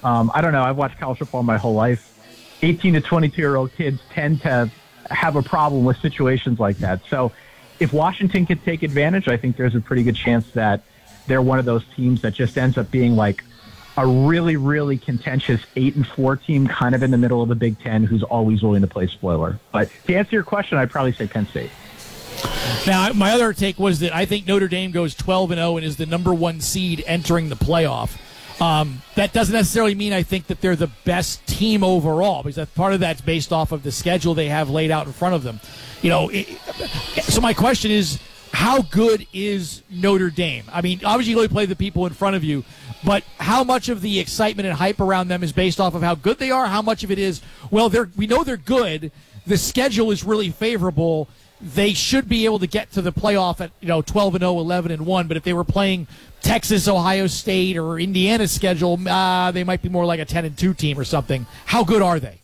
I don't know. I've watched college football my whole life. 18 to 22-year-old kids tend to have a problem with situations like that. So if Washington could take advantage, I think there's a pretty good chance that they're one of those teams that just ends up being like a really, really contentious 8-4 team kind of in the middle of the Big Ten who's always willing to play spoiler. But to answer your question, I'd probably say Penn State. Now, my other take was that I think Notre Dame goes 12-0 and is the number one seed entering the playoff. That doesn't necessarily mean I think that they're the best team overall, because part of that's based off of the schedule they have laid out in front of them. So my question is, how good is Notre Dame? I mean, obviously you only play the people in front of you, but how much of the excitement and hype around them is based off of how good they are? How much of it is, well, we know they're good, the schedule is really favorable, they should be able to get to the playoff at 12-0, 11-1. But if they were playing Texas, Ohio State, or Indiana's schedule, they might be more like a 10-2 team or something. How good are they?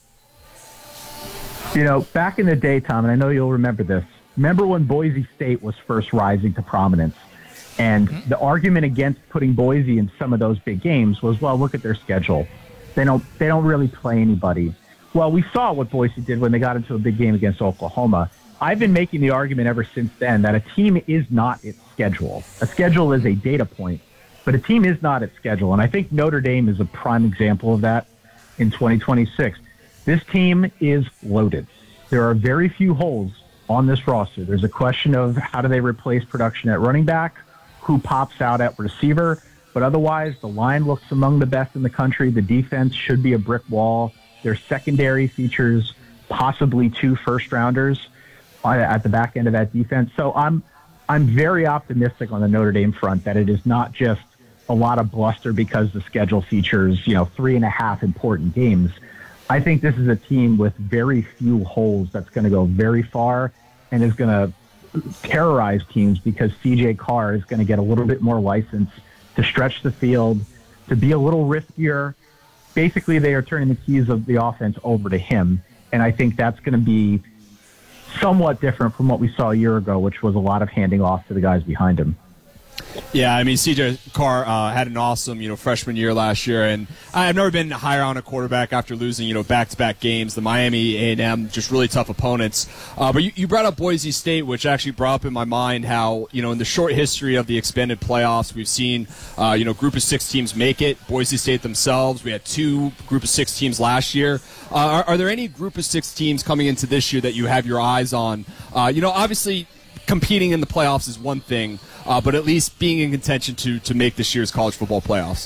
Back in the day, Tom, and I know you'll remember this. Remember when Boise State was first rising to prominence, and the argument against putting Boise in some of those big games was, well, look at their schedule. They don't really play anybody. Well, we saw what Boise did when they got into a big game against Oklahoma. I've been making the argument ever since then that a team is not its schedule. A schedule is a data point, but a team is not its schedule. And I think Notre Dame is a prime example of that in 2026. This team is loaded. There are very few holes on this roster. There's a question of how do they replace production at running back, who pops out at receiver, but otherwise the line looks among the best in the country. The defense should be a brick wall. Their secondary features possibly 2 first-rounders at the back end of that defense. So I'm very optimistic on the Notre Dame front that it is not just a lot of bluster because the schedule features, 3.5 important games. I think this is a team with very few holes that's going to go very far and is going to terrorize teams because CJ Carr is going to get a little bit more license to stretch the field, to be a little riskier. Basically, they are turning the keys of the offense over to him, and I think that's going to be somewhat different from what we saw a year ago, which was a lot of handing off to the guys behind him. Yeah, I mean, C.J. Carr had an awesome, freshman year last year, and I've never been higher on a quarterback after losing, back-to-back games. The Miami A&M, just really tough opponents. But you brought up Boise State, which actually brought up in my mind how, in the short history of the expanded playoffs, we've seen, group of 6 teams make it. Boise State themselves, we had 2 group of 6 teams last year. Are there any group of 6 teams coming into this year that you have your eyes on? Obviously, competing in the playoffs is one thing, but at least being in contention to make this year's college football playoffs.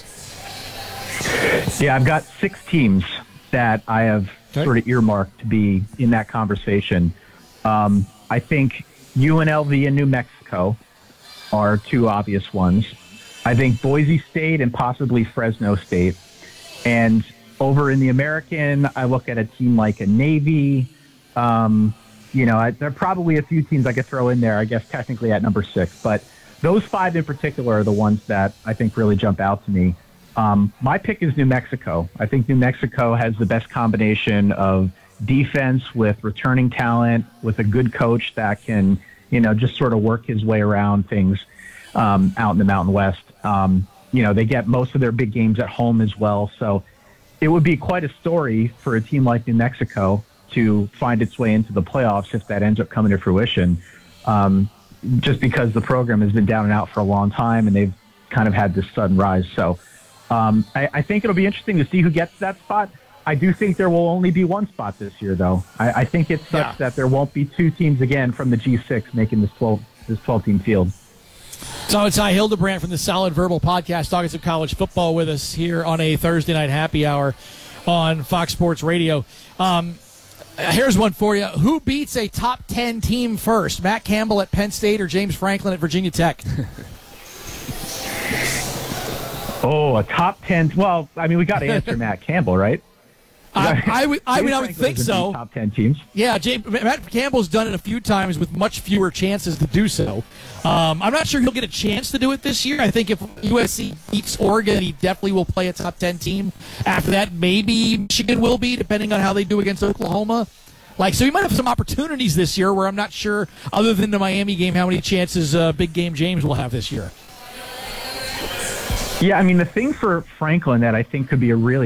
Yeah, I've got 6 teams that I have sort of earmarked to be in that conversation. I think UNLV and New Mexico are 2 obvious ones. I think Boise State and possibly Fresno State. And over in the American, I look at a team like a Navy. There are probably a few teams I could throw in there, I guess, technically at number 6. But those 5 in particular are the ones that I think really jump out to me. My pick is New Mexico. I think New Mexico has the best combination of defense with returning talent, with a good coach that can, just sort of work his way around things out in the Mountain West. They get most of their big games at home as well. So it would be quite a story for a team like New Mexico to find its way into the playoffs if that ends up coming to fruition, just because the program has been down and out for a long time and they've kind of had this sudden rise. So I think it'll be interesting to see who gets that spot. I do think there will only be 1 spot this year, though. I think it's such that there won't be 2 teams again from the G6 making this 12-team field. So it's Hildebrand from the Solid Verbal Podcast talking some college football with us here on a Thursday night happy hour on Fox Sports Radio. Here's one for you. Who beats a top 10 team first? Matt Campbell at Penn State or James Franklin at Virginia Tech? A top 10. Well, I mean, we got to answer Matt Campbell, right? I would think so. Top 10 teams. Yeah, Matt Campbell's done it a few times with much fewer chances to do so. I'm not sure he'll get a chance to do it this year. I think if USC beats Oregon, he definitely will play a top 10 team. After that, maybe Michigan will be, depending on how they do against Oklahoma. So he might have some opportunities this year where I'm not sure, other than the Miami game, how many chances Big Game James will have this year. Yeah, I mean, the thing for Franklin that I think could be a really